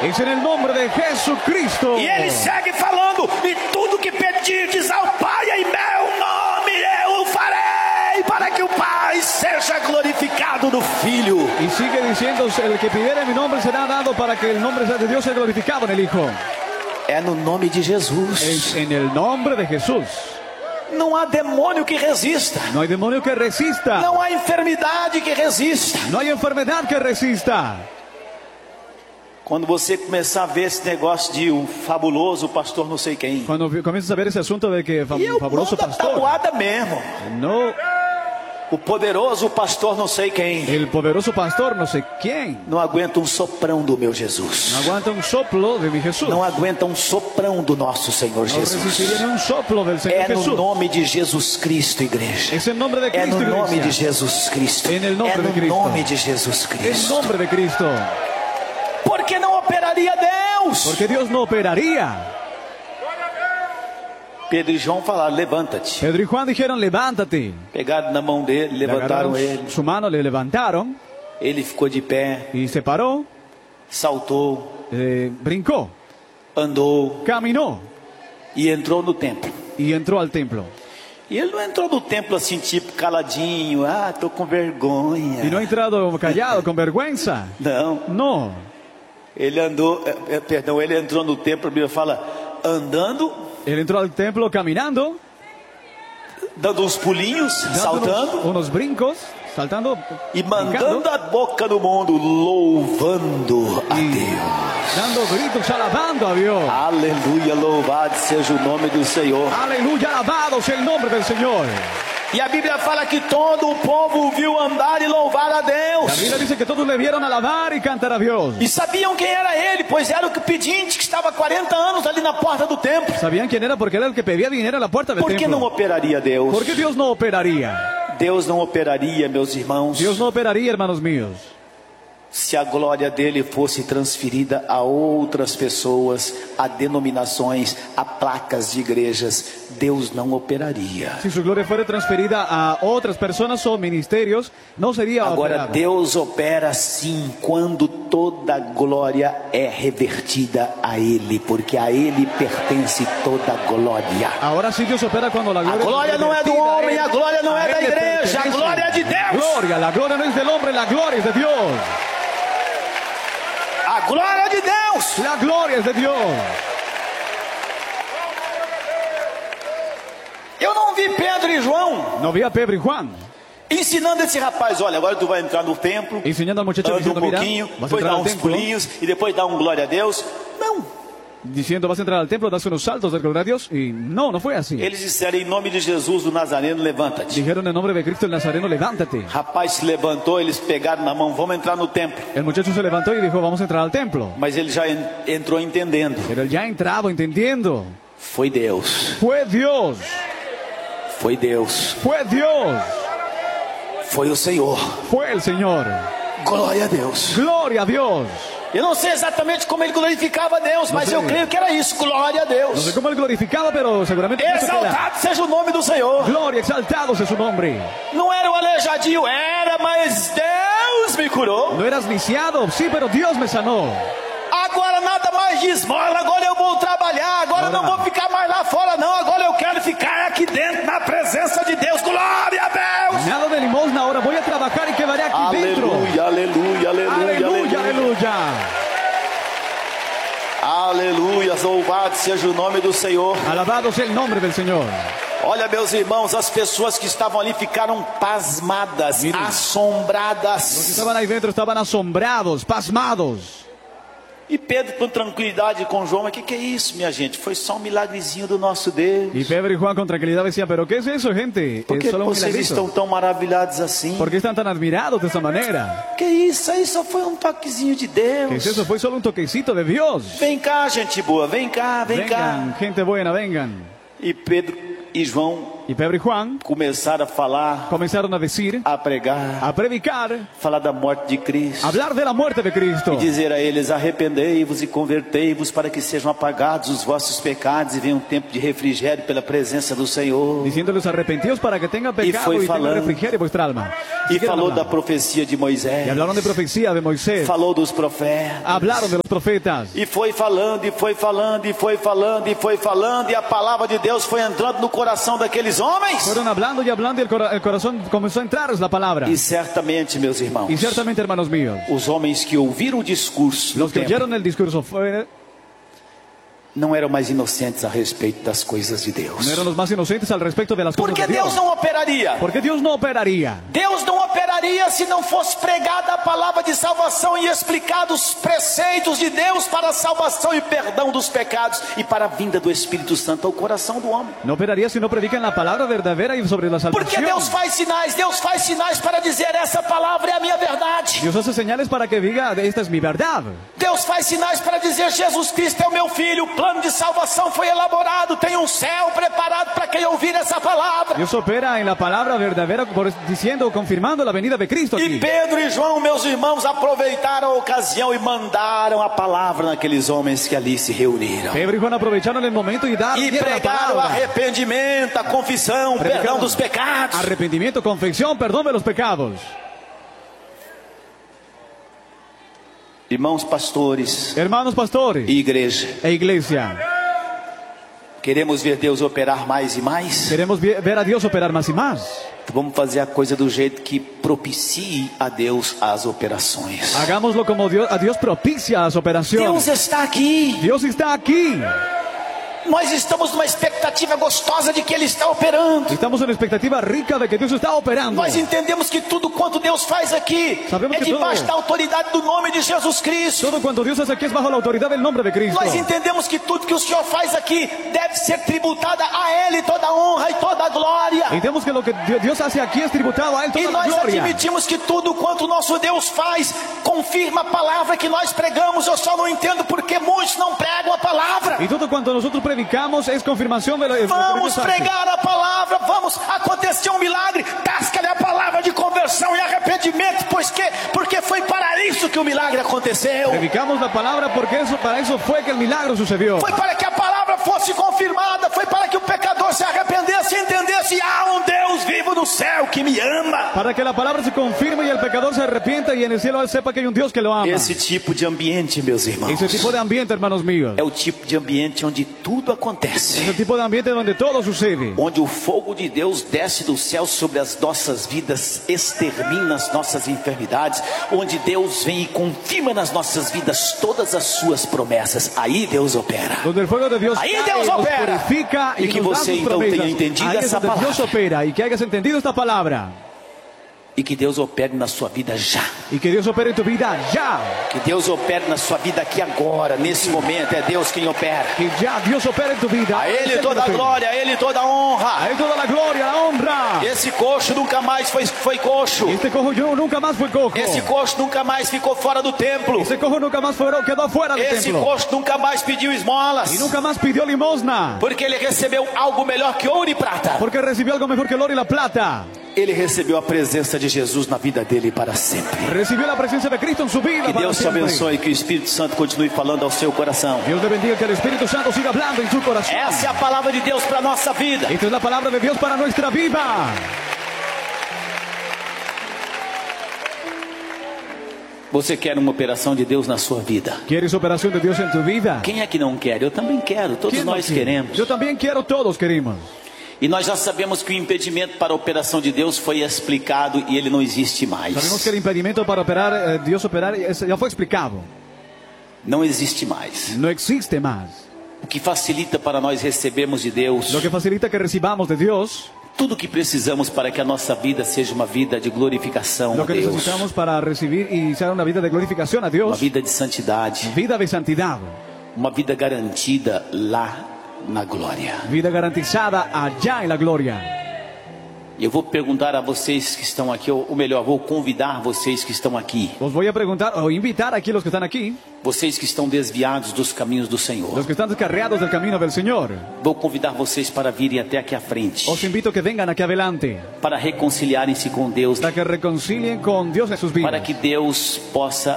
Es en el nombre de Jesucristo. E ele segue falando: e tudo que pedirdes ao Pai em meu nome eu o farei, para que o Pai seja glorificado no Filho. Y sigue diciendo: el que pidiere mi nombre será dado, para que el nombre de Dios sea glorificado en el Hijo. É no nome de Jesus. Es en el nombre de Jesús. Não há demônio que resista. No hay demonio que resista. Não há enfermidade que resista. No hay enfermedad que resista. Quando você começar a ver esse negócio de o fabuloso pastor não sei quem, Cuando comienzas a ver ese asunto de que e eu fabuloso mando a pastor, tabuada mesmo. no, O poderoso pastor não sei quem, el poderoso pastor no sé quién, não aguenta um soprão do meu Jesus. no aguanta un soplo de mi Jesús. Não aguenta um soprão do nosso Senhor No Jesus. resistiría ni un soplo del Señor É no Jesús. nome de Jesus Cristo, igreja. Es el nombre de É Cristo, no nome de iglesia. Jesus Cristo. En el nombre É de no Cristo. nome de Jesus El Cristo. nombre de Cristo. Porque não operaria Deus. Porque Dios no operaría. Pedro e João falaram: levanta-te. Pedro y Juan dijeron: levántate. Pegaram na mão dele, Le levantaram agarraron ele. su mano, le levantaron Ele ficou de pé, y se paró, saltou, brincó, andou caminó e entrou no templo. y entró al templo. E ele não entrou no templo assim, tipo, caladinho. Ah, tô com vergonha. Y no ha entrado callado, con vergüenza. Não. No. Ele andou, ele entrou no templo, a Bíblia fala, andando, Él entró al templo caminando, dando uns pulinhos, dando saltando unos brincos, saltando e mandando brincando, a boca no mundo, louvando a Deus. dando gritos, alabando a Dios. Aleluia, louvado seja o nome do Senhor. Aleluya, alabado sea el nombre del Señor. E a Bíblia fala que todo o povo o viu andar e louvar a La Deus. Biblia dice que todos le vieron alabar y cantar a Dios. E sabiam quem era ele, pois era o pedinte que estava há 40 anos ali na porta do templo. ¿Sabían quién era? Porque era el que pedía dinero a la puerta del Por que não templo. operaria Deus? ¿Por qué Dios no operaría? Deus não operaria, meus irmãos, Dios no operaría, hermanos míos, se a glória dele fosse transferida a outras pessoas, a denominações, a placas de igrejas. Deus não operaria. si su gloria fuera transferida a otras personas o ministerios, no sería Agora operado. Deus opera sim quando toda glória é revertida a Ele, porque a Ele pertence toda glória. Ahora sí Dios opera cuando la A gloria glória não é do homem, a glória não é da Él le igreja, a pertenece. glória é de Deus. Gloria, la gloria no es del hombre, la gloria es de Dios. A glória é de Deus. La gloria es de Dios. Eu não vi Pedro e João No vi a Pedro y Juan ensinando esse rapaz: olha, agora tu vai entrar no templo, enseñando al muchacho anda diciendo: um mira, pouquinho, vas a depois entrar dá al uns templo, pulinhos e depois dá um glória a Deus. Não. diciendo: vas a entrar al templo, das unos saltos de gloria a Dios. Y no, no fue así. Eles disseram: em nome de Jesus, do Nazareno, levanta-te. Dijeron: en nombre de Cristo el Nazareno, levántate. Rapaz se levantou, eles pegaram na mão: vamos entrar no templo. El muchacho se levantó y dijo: vamos a entrar al templo. Mas ele já entrou entendendo. Pero él ya entraba entendiendo. Foi Deus. Fue Dios. Foi Deus. Fue Dios. Foi o Senhor. Fue el Señor. Glória a Deus. Gloria a Dios. Eu não sei exatamente como ele glorificava a Deus, mas sei. eu creio que era isso. Glória a No sé Deus. cómo él glorificaba, pero seguramente eso que era. Exaltado seja o nome do Senhor. Gloria, exaltado sea su nombre. Não era o aleijadinho, era, mas Deus me curou. No eras lisiado, sí, pero Dios me sanó. Agora nada mais de esmola, agora eu vou trabalhar, agora eu não vou ficar mais lá fora não, agora eu quero ficar aqui dentro na presença de Deus. Glória a Deus. Nada de limosna, ahora voy a trabajar y quedaré aquí dentro. Aleluia, aleluia, aleluia, Aleluya, aleluya. Aleluia, louvado seja o nome do Senhor. Alabado sea el nombre del Señor. Olha, meus irmãos, as pessoas que estavam ali ficaram pasmadas, Miren. Los que assombradas. estaban ahí dentro estaban asombrados, pasmados. E Pedro, com tranquilidade, com João: mas que é isso, minha gente? Foi só um milagrezinho do nosso Deus. Y Pedro y Juan con tranquilidad decían: ¿pero qué es eso, gente? Por que Es solo un vocês estão milagrito. tão maravilhados assim? ¿Por qué están tan admirados de esa manera? Que isso? Aí só foi um toquezinho de ¿Qué Deus. es eso? Fue solo un toquecito de Dios. Vem cá, gente boa, vem cá, vem cá. Vengan, gente buena, vengan. E Pedro e João Y Pedro y Juan começaram a falar, comenzaron a decir, a pregar, a predicar, falar da morte de Cristo. hablar de la muerte de Cristo. E dizer a eles: arrependei-vos e convertei-vos para que sejam apagados os vossos pecados e venha um tempo de refrigério pela presença do Senhor. Diciéndoles arrepentidos para que tengan pecado y tengan refrigerio en vuestra alma. E falou da profecia de Moisés. Y hablaron de profecía de Moisés. Falou dos profetas. Hablaron de los profetas. E foi falando, e foi falando, e foi falando, e foi falando, e a palavra de Deus foi entrando no coração daqueles homens. Fueron hablando y hablando y el corazón comenzó a entrar la palabra. E certamente, meus irmãos, Y ciertamente, hermanos míos, os homens que ouviram o discurso los que oyeron el discurso não eram mais inocentes a respeito das coisas de Deus. no eran los más inocentes al respecto de las cosas Porque de Dios. Deus não operaria. Porque Dios no operaría. Deus não operaria se não fosse pregada a palavra de salvação e explicados os preceitos de Deus para a salvação e perdão dos pecados e para a vinda do Espírito Santo ao coração do homem. No operaría si no predican la palabra verdadera y sobre la Porque salvación. Deus faz sinais para dizer: essa palavra é a minha verdade. Dios hace señales para que diga, esta es mi verdad. Deus faz sinais para dizer: Jesus Cristo é o meu filho, o plano de salvação foi elaborado, tem um céu preparado para quem ouvir essa palavra. Dios opera en la palabra verdadera diciendo, confirmando la venida de Cristo E aquí. Pedro e João, meus irmãos, aproveitaram a ocasião e mandaram a palavra naqueles homens que ali se reuniram. Pedro y Juan aprovecharon el momento y E dieron la pregaram palabra. arrependimento, a confissão, perdão dos pecados. Arrepentimiento, confesión, perdón de los pecados. Irmãos pastores Hermanos pastores e igreja, e iglesia, queremos ver Deus operar mais e mais? queremos ver a Dios operar más y más. Vamos fazer a coisa do jeito que propicie a Deus as operações. Hagámoslo como a Dios propicia las operaciones. Deus está aqui. Dios está aquí. Nós estamos numa expectativa gostosa de que Ele está operando. Estamos en expectativa rica de que Dios está operando. Nós entendemos que tudo quanto Deus faz aqui Sabemos é que debaixo tudo- da autoridade do nome de Jesus Cristo. Todo cuanto Dios hace aquí es bajo la autoridad del nombre de Cristo. Nós entendemos que tudo que o Senhor faz aqui deve ser tributada a Ele toda a honra e toda a glória. Entendemos que lo que Dios hace aquí es tributado a Él E toda la nós gloria. admitimos que tudo quanto o nosso Deus faz confirma a palavra que nós pregamos. Eu só não entendo porque muitos não pregam a palavra. Y todo cuanto nosotros predicamos es confirmación de lo que Vamos Dios hace. pregar a palavra, vamos acontecer um milagre. Tasca-lhe a palavra de conversão e arrependimento, porque foi para isso que o milagre aconteceu. Predicamos la palabra porque para eso fue que el milagro sucedió. Foi para que a palavra fosse confirmada, foi para que o pecador se arrependesse e entendesse: há um Deus vivo no céu que me ama. Para que la palabra se confirme y el pecador se arrepienta y en el cielo él sepa que hay un Dios que lo ama. Esse tipo de ambiente, meus irmãos, Ese tipo de ambiente, hermanos míos. é o tipo de ambiente onde tudo acontece. Ese tipo de ambiente donde todo sucede. Onde o fogo de Deus desce do céu sobre as nossas vidas, extermina as nossas enfermidades, onde Deus vem e confirma nas nossas vidas todas as suas promessas. Aí Deus opera. Donde el fuego de Dios Ahí cae, Dios nos opera. purifica y Y que nos da você, sus então, promesas. tenha entendido Ahí es essa donde Dios palavra. opera y que hayas entendido esta palabra. E que Deus opere na sua vida já. Y que Dios opere en tu vida ya. Que Deus opere na sua vida aqui agora, nesse momento. É Deus quem opera. Que ya Dios opere en tu vida. A Ele Es él toda a quien opera. glória, a Ele toda a A honra. Él toda la gloria, la honra. Esse coxo nunca mais foi coxo. Este cojo yo nunca más fue cojo. Esse coxo nunca mais ficou fora do templo. Ese cojo nunca más quedó fuera del Esse templo. coxo nunca mais pediu esmolas. Y nunca más pidió limosna. Porque ele recebeu algo melhor que ouro e prata. Porque recibió algo mejor que el oro y la plata. Ele recebeu a presença de Jesus na vida dele para sempre. Recibió la presencia de Cristo en su vida. Que para Deus te siempre. abençoe, que o Espírito Santo continue falando ao seu coração. Dios le bendiga, que el Espíritu Santo siga hablando en su corazón. Essa é a palavra de Deus para a nossa vida. Esta es la palabra de Dios para nuestra vida. Você quer uma operação de Deus na sua vida? ¿Quieres operación de Dios en tu vida? Quem é que não quer? Eu também quero, todos ¿Quién no nós quiere? queremos. Yo también quiero, todos queremos. E nós já sabemos que o impedimento para a operação de Deus foi explicado e ele não existe mais. Sabemos que el impedimento para operar, Dios operar, ya fue explicado. Não existe mais. No existe más. O que facilita para nós recebermos de Deus Lo que facilita que recibamos de Dios, tudo o que precisamos para que a nossa vida seja uma vida de glorificação a lo que Deus, necesitamos para recibir y ser una vida de glorificación a uma Dios, vida de santidade, vida de santidad, uma vida garantida lá na glória. vida garantizada allá en la gloria. Eu vou perguntar a vocês que estão aqui, ou melhor, vou convidar vocês que estão aqui. Os voy a preguntar o invitar aquí los que están aquí, Vocês que estão desviados dos caminhos do Senhor. los que están descarriados del camino del Señor. Vou convidar vocês para virem até aqui à frente. Os invito a que vengan aquí adelante Para reconciliarem-se com Deus. para que reconcilien con Dios en sus Para vidas. que Deus possa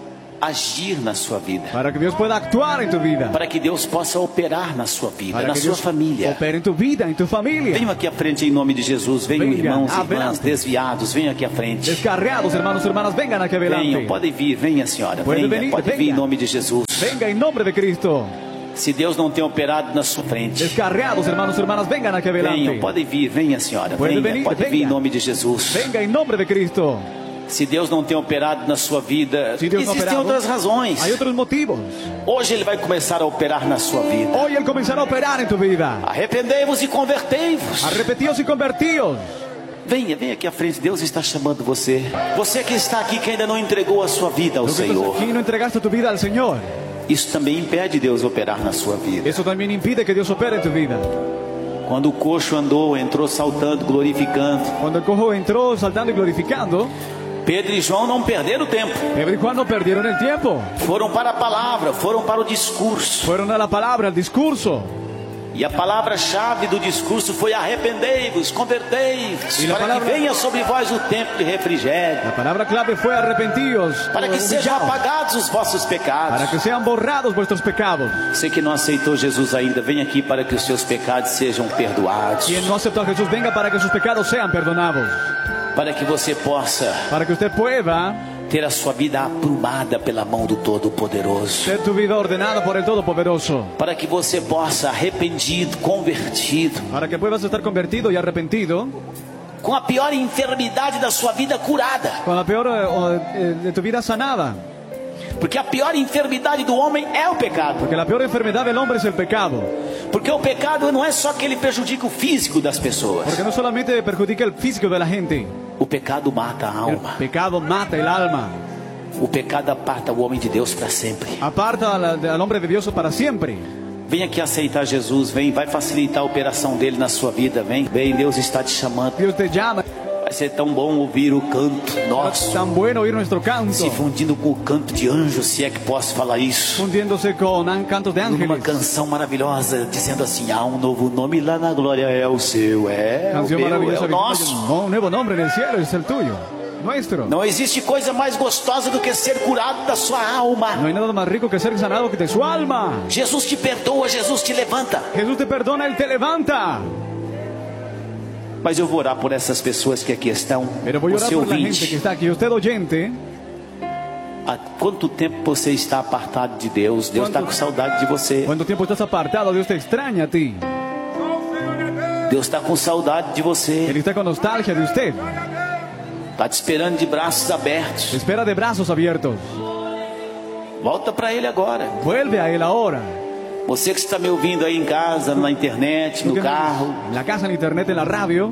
agir na sua vida. Para que Dios pueda actuar en tu vida. Para que Deus possa operar na sua vida, Para na que sua Dios família. opere en tu vida, en tu familia. Venham aqui à frente em nome de Jesus. Venham, Venha, irmãos e irmãs adelante. desviados. Venham aqui à frente. Descarriados, hermanos, hermanas, vengan aquí adelante. Venham, podem vir. Venha, senhora. Pode Venha, venir, pode vir venha. em nome de Jesus. Venga en nombre de Cristo. Se Deus não tem operado na sua frente, Descarriados, hermanos, hermanas, vengan aquí adelante. venham, podem vir. Venha, senhora. Pode Venha, venir, pode vir em venha. nome de Jesus. Venga en nombre de Cristo. Se Deus não tem operado na sua vida, Si Dios no ha existem operado, outras razões. hay otros motivos. Hoje Ele vai começar a operar na sua vida. Hoy Él comenzará a operar en tu vida. Arrependei-vos e convertei-vos. Arrepentíos y convertíos. Venha, venha aqui à frente. Deus está chamando você. Você que está aqui que ainda não entregou a sua vida ao Lo que estás Senhor. aquí no entregaste tu vida al Señor. Isso também impede Deus operar na sua vida. Eso también impide que Dios opere en tu vida. Quando o coxo andou, entrou saltando, glorificando. Cuando el cojo entró saltando y glorificando, Pedro e João não perderam tempo. Pedro y Juan no perdieron el tiempo. Foram para a palavra, foram para o discurso. Fueron a la palabra, al discurso. E a palavra-chave do discurso foi arrependei-vos, convertei-vos, E a para palavra- que venha sobre vós o tempo de refrigério, La palabra clave fue arrepentíos. para que sejam humillaos, apagados os vossos pecados. para que sean borrados vuestros pecados. Você que não aceitou Jesus ainda, vem aqui para que os seus pecados sejam perdoados, Quien no aceptó a Jesús, venga para que sus pecados sean perdonados. para que você possa Para que usted pueda ter a sua vida aprumada pela mão do Todo-Poderoso, ser tu vida ordenada por el Todopoderoso. para que você possa, arrependido, convertido, Para que puedas estar convertido y arrepentido, com a pior enfermidade da sua vida curada, con la peor de tu vida sanada. porque a pior enfermidade do homem é o pecado. Porque la peor enfermedad del hombre es el pecado. Porque o pecado não é só que ele prejudica o físico das pessoas. Porque no solamente perjudica el físico de la gente. O pecado mata a El alma. pecado mata el alma. O pecado aparta o homem de Deus para sempre. Aparta al hombre de Dios para siempre. Vem aqui aceitar Jesus, vem, vai facilitar a operação dele na sua vida, vem, Deus está te chamando. Dios te llama. Vai ser tão bom ouvir o canto nosso, Tan bueno oír nuestro canto. se fundindo com o canto de anjos, se é que posso falar isso. Fundiéndose con cantos de Numa ángeles. canção maravilhosa, dizendo assim, há um novo nome lá na glória, é o seu, é o Canción meu, é maravillosa. o nosso. Un nuevo nombre en el cielo es el tuyo. Nuestro. Não existe coisa mais gostosa do que ser curado da sua alma. No hay nada más rico que ser sanado que de su alma. Jesus te perdoa, Jesus te levanta. Jesús te perdona, Él te levanta. Mas eu vou orar por essas pessoas que aqui estão. Pero voy a orar Você por la gente que ouvinte, está aquí. Usted oyente, há quanto tempo você está apartado de Deus? Deus está com saudade de você. ¿cuánto tiempo estás apartado? Dios te extraña a ti. Deus está com saudade de Él você. está con nostalgia de usted. Está te esperando de braços abertos. Te espera de brazos abiertos. Volta para Ele agora. Vuelve a Él ahora. Você que está me ouvindo aí em casa, na internet, no carro, En la casa, en internet, en la radio.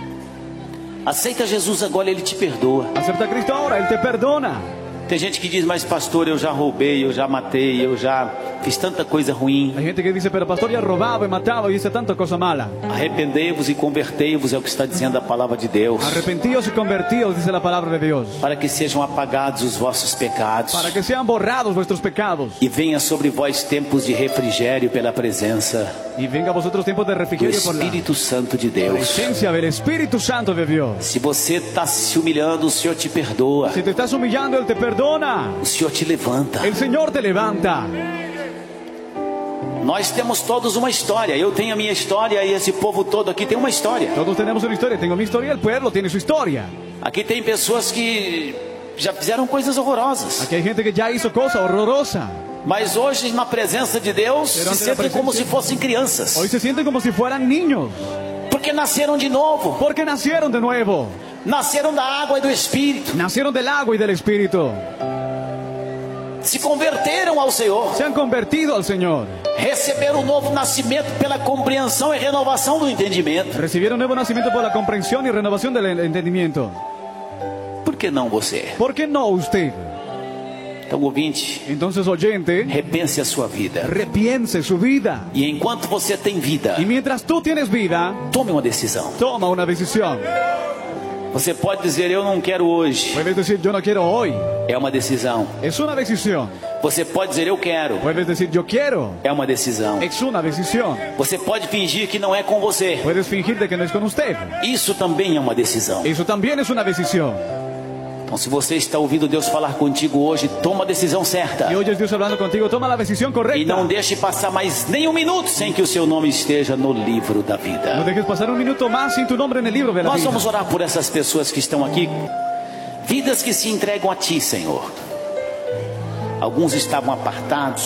aceita Jesus agora, Ele te perdoa. Acepta a Cristo ahora, Él te perdona. Tem gente que diz, mas pastor, eu já roubei, eu já matei, eu já fiz tanta coisa ruim. Hay gente que dice, pero pastor, ya robaba y mataba y hice tanta cosa mala. Arrependei-vos e convertei-vos, é o que está dizendo a palavra de Deus. Arrepentíos y convertíos, dice la palabra de Dios. Para que sejam apagados os vossos pecados. Para que sean borrados vuestros pecados. E venha sobre vós tempos de refrigério pela presença Y venga a vosotros tiempos de do refrigerio por la Espírito Santo de Deus. presencia del Espíritu Santo de Dios. Se você está se humilhando, o Senhor te perdoa. Si te estás humillando, Él te perdona. O Senhor te levanta. El Señor te levanta. Nós temos todos uma história. Eu tenho a minha história e esse povo todo aqui tem uma história. Todos tenemos una historia. Tengo mi historia, el pueblo tiene su historia. Aqui tem pessoas que já fizeram coisas horrorosas. Aquí hay gente que ya hizo cosa horrorosa. Mas hoje, na presença de Deus, se Perante a sentem como presença- se fossem crianças. Hoy se sienten como si fueran niños. Porque nasceram de novo. Porque nacieron de nuevo. Nasceram da água e do Espírito. Nacieron del agua y del Espíritu. Se converteram ao Senhor. Se han convertido al Señor. Receberam o novo nascimento pela compreensão e renovação do entendimento. Recibieron nuevo nacimiento por la comprensión y renovación del entendimiento. Por que não você? ¿Por qué no usted? Então, ouvinte, Entonces, oyente, repense a sua vida. repiense su vida. E enquanto você tem vida, Y mientras tú tienes vida, tome uma decisão. toma una decisión. Você pode dizer, eu não quero hoje. Puedes decir, yo no quiero hoy. É uma decisão. Es una decisión. Você pode dizer, eu quero. Puedes decir, yo quiero. É uma decisão. Es una decisión. Você pode fingir que não é com você. Puedes fingir de que no es con usted. Isso também é uma decisão. Eso también es una decisión. Então, se você está ouvindo Deus falar contigo hoje, toma a decisão certa. Y oyes Dios hablando contigo, toma la decisión E correcta. não deixe passar mais nem um minuto sem que o seu nome esteja no livro da No vida. dejes pasar un minuto más sin tu nombre en el libro de la Nós vida. vamos orar por essas pessoas que estão aqui. Vidas que se entregam a Ti, Senhor. Alguns estavam apartados,